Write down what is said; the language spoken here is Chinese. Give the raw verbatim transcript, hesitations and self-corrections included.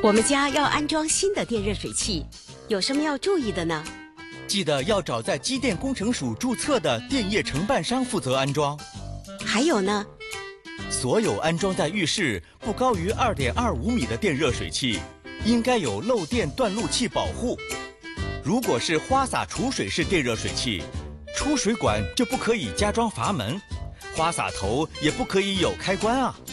我们家要安装新的电热水器，有什么要注意的呢？ 记得要找在机电工程署注册的电业承办商负责安装。 还有呢？ 所有安装在浴室不高于 二点二五米的电热水器，应该有漏电断路器保护。如果是花洒储水式电热水器，出水管就不可以加装阀门，花洒头也不可以有开关啊。